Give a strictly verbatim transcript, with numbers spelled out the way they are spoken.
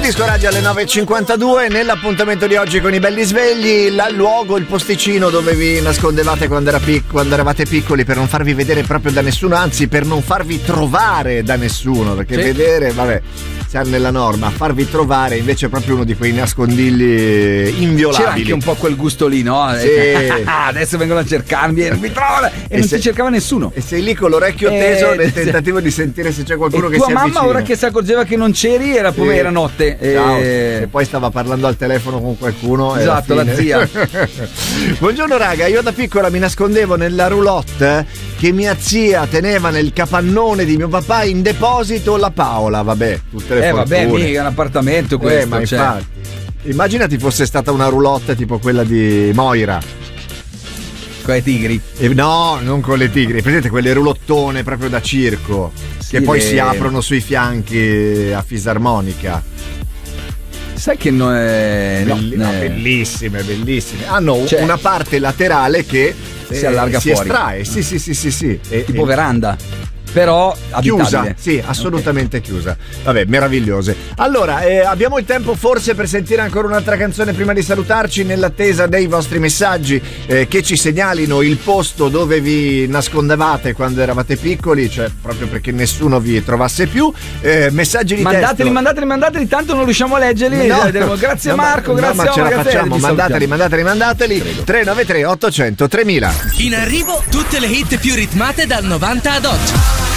Disco Radio alle nove e cinquantadue. Nell'appuntamento di oggi con i belli svegli, il luogo, il posticino dove vi nascondevate quando, era pic- quando eravate piccoli, per non farvi vedere proprio da nessuno, anzi per non farvi trovare da nessuno, perché sì. vedere, vabbè, siamo nella norma, farvi trovare invece è proprio uno di quei nascondigli inviolabili. C'era anche un po' quel gusto lì, no? Sì. Adesso vengono a cercarmi e non mi trovano, e, e non se, ti cercava nessuno. E sei lì con l'orecchio teso eh, nel tentativo di sentire se c'è qualcuno e che tua si mamma avvicina. Ora che si accorgeva che non c'eri era, sì. era notte. Ciao. E... e poi stava parlando al telefono con qualcuno. Esatto, la zia. Buongiorno raga, io da piccola mi nascondevo nella roulotte che mia zia teneva nel capannone di mio papà in deposito la Paola. Vabbè, tutte le Eh fortune. vabbè, mica un appartamento questo. Eh, ma cioè. infatti. Immaginati fosse stata una roulotte tipo quella di Moira. Con i tigri? E no, non con le tigri. Presente quelle roulottone proprio da circo, sì, che poi le... si aprono sui fianchi a fisarmonica. Sai che no è... Belli... no, no, è... bellissime, bellissime. Hanno cioè, una parte laterale che si eh, allarga si fuori. estrae. Sì, sì, sì, sì, sì. E, tipo e... veranda. Però chiusa, abitabile. sì, assolutamente okay. chiusa. Vabbè, meravigliose. Allora, eh, abbiamo il tempo forse per sentire ancora un'altra canzone prima di salutarci, nell'attesa dei vostri messaggi eh, che ci segnalino il posto dove vi nascondevate quando eravate piccoli, cioè proprio perché nessuno vi trovasse più. Eh, messaggi di mandateli, testo. mandateli, mandateli, tanto non riusciamo a leggerli. No, grazie no, Marco, no, grazie ma ce la ragazzi, facciamo, mandateli, mandateli, mandateli. tre nove tre ottocento tremila. In arrivo tutte le hit più ritmate dal novanta ad oggi.